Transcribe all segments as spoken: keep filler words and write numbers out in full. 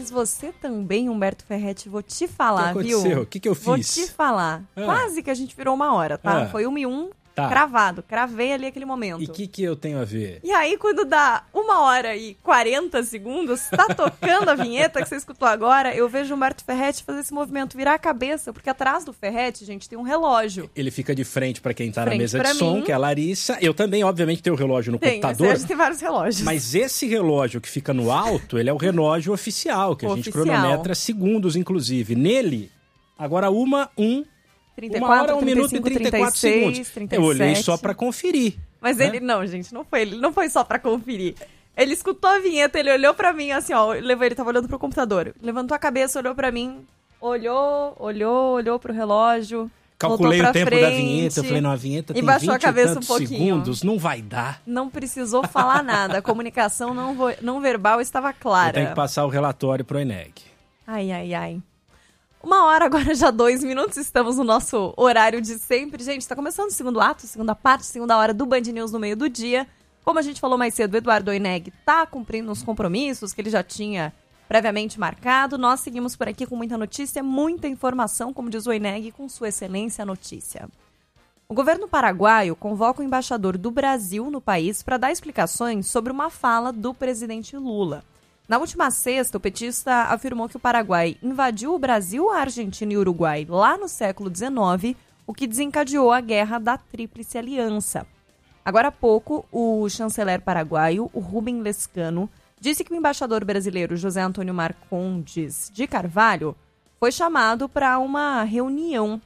Mas você também, Humberto Ferretti, vou te falar, viu? O que viu? aconteceu? O que, que eu fiz? Vou te falar. Ah. Quase que a gente virou uma hora, tá? Ah. Foi uma e um, tá. cravado. Cravei ali aquele momento. E o que, que eu tenho a ver? E aí, quando dá uma hora e quarenta segundos, tá tocando a vinheta que você escutou agora, eu vejo o Humberto Ferretti fazer esse movimento, virar a cabeça, porque atrás do Ferretti, gente, tem um relógio. Ele fica de frente pra quem tá Frente na mesa pra de som, mim. que é a Larissa. Eu também, obviamente, tenho o relógio no Tem, computador. a gente tem vários relógios. Mas esse relógio que fica no alto, ele é o relógio oficial, que a gente Oficial. cronometra segundos, inclusive. Nele, agora uma, um... trinta e Uma quatro, hora, um trinta e minuto e cinco, trinta e quatro trinta e seis, segundos. trinta e Eu olhei sete. só pra conferir. Mas né? ele, não, gente, não foi. Ele não foi só pra conferir. Ele escutou a vinheta, ele olhou pra mim, assim, ó, levou, ele tava olhando pro computador. Levantou a cabeça, olhou pra mim, olhou, olhou, olhou pro relógio. Calculei voltou o tempo pra da frente, vinheta, eu falei, não, a vinheta e tem baixou a vinte e cabeça um tantos pouquinho. segundos, não vai dar. Não precisou falar nada, a comunicação não, vo- não verbal estava clara. Eu tenho que passar o relatório pro Eneg. Ai, ai, ai. Uma hora, agora já dois minutos, estamos no nosso horário de sempre. Gente, tá começando o segundo ato, segunda parte, segunda hora do Band News no meio do dia. Como a gente falou mais cedo, o Eduardo Oineg tá cumprindo os compromissos que ele já tinha previamente marcado. Nós seguimos por aqui com muita notícia, muita informação, como diz o Oineg, com sua excelência a notícia. O governo paraguaio convoca o embaixador do Brasil no país para dar explicações sobre uma fala do presidente Lula. Na última sexta, o petista afirmou que o Paraguai invadiu o Brasil, a Argentina e o Uruguai lá no século dezenove, o que desencadeou a guerra da Tríplice Aliança. Agora há pouco, o chanceler paraguaio, o Rubem Lescano, disse que o embaixador brasileiro José Antônio Marcondes de Carvalho foi chamado para uma reunião,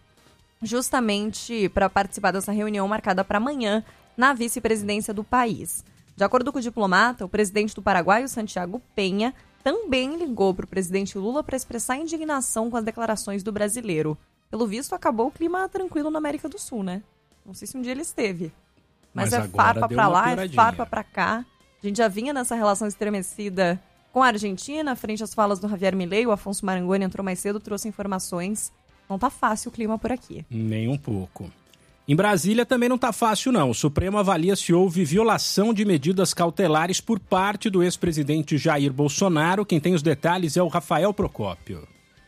justamente para participar dessa reunião marcada para amanhã na vice-presidência do país. De acordo com o diplomata, o presidente do Paraguai, o Santiago Penha, também ligou para o presidente Lula para expressar indignação com as declarações do brasileiro. Pelo visto, acabou o clima tranquilo na América do Sul, né? Não sei se um dia ele esteve. Mas, Mas é agora farpa deu pra uma lá, é pioradinha. farpa pra cá. A gente já vinha nessa relação estremecida com a Argentina, frente às falas do Javier Milei. O Afonso Marangoni entrou mais cedo, trouxe informações. Não tá fácil o clima por aqui. Nem um pouco. Em Brasília também não tá fácil, não. O Supremo avalia se houve violação de medidas cautelares por parte do ex-presidente Jair Bolsonaro. Quem tem os detalhes é o Rafael Procópio.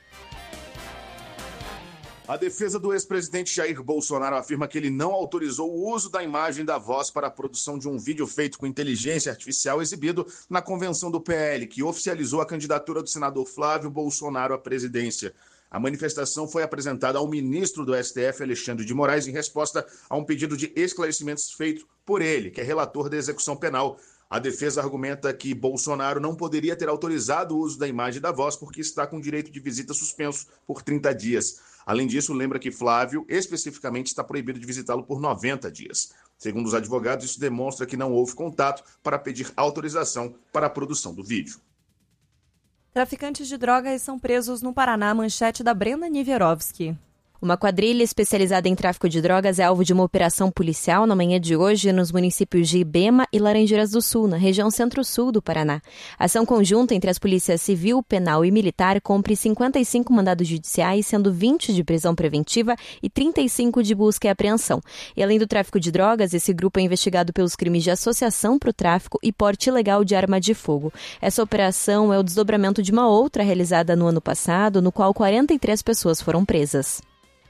A defesa do ex-presidente Jair Bolsonaro afirma que ele não autorizou o uso da imagem da voz para a produção de um vídeo feito com inteligência artificial exibido na convenção do P L, que oficializou a candidatura do senador Flávio Bolsonaro à presidência. A manifestação foi apresentada ao ministro do S T F, Alexandre de Moraes, em resposta a um pedido de esclarecimentos feito por ele, que é relator da execução penal. A defesa argumenta que Bolsonaro não poderia ter autorizado o uso da imagem da voz porque está com direito de visita suspenso por trinta dias. Além disso, lembra que Flávio, especificamente, está proibido de visitá-lo por noventa dias. Segundo os advogados, isso demonstra que não houve contato para pedir autorização para a produção do vídeo. Traficantes de drogas são presos no Paraná, manchete da Brenda Niverovski. Uma quadrilha especializada em tráfico de drogas é alvo de uma operação policial na manhã de hoje nos municípios de Ibema e Laranjeiras do Sul, na região centro-sul do Paraná. A ação conjunta entre as polícias civil, penal e militar cumpre cinquenta e cinco mandados judiciais, sendo vinte de prisão preventiva e trinta e cinco de busca e apreensão. E além do tráfico de drogas, esse grupo é investigado pelos crimes de associação para o tráfico e porte ilegal de arma de fogo. Essa operação é o desdobramento de uma outra realizada no ano passado, no qual quarenta e três pessoas foram presas.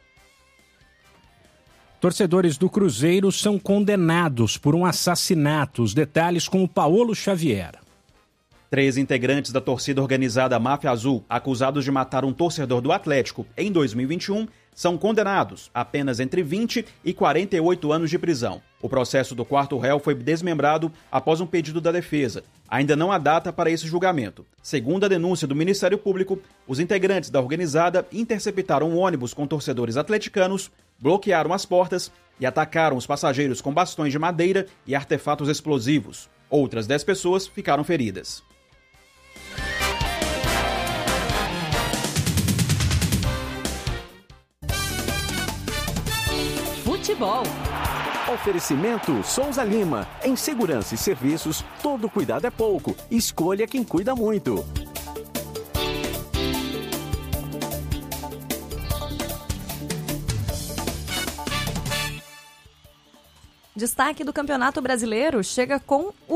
Torcedores do Cruzeiro são condenados por um assassinato. Os detalhes com o Paulo Xavier. Três integrantes da torcida organizada Máfia Azul, acusados de matar um torcedor do Atlético em dois mil e vinte e um, são condenados a apenas entre vinte e quarenta e oito anos de prisão. O processo do quarto réu foi desmembrado após um pedido da defesa. Ainda não há data para esse julgamento. Segundo a denúncia do Ministério Público, os integrantes da organizada interceptaram um ônibus com torcedores atleticanos, bloquearam as portas e atacaram os passageiros com bastões de madeira e artefatos explosivos. Outras dez pessoas ficaram feridas. Futebol. Oferecimento Souza Lima. Em segurança e serviços, todo cuidado é pouco. Escolha quem cuida muito. Destaque do Campeonato Brasileiro chega com o